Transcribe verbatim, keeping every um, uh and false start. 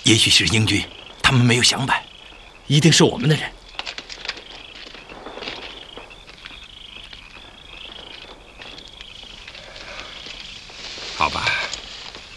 也许是英军，他们没有响板， 一定是我们的人。 好吧，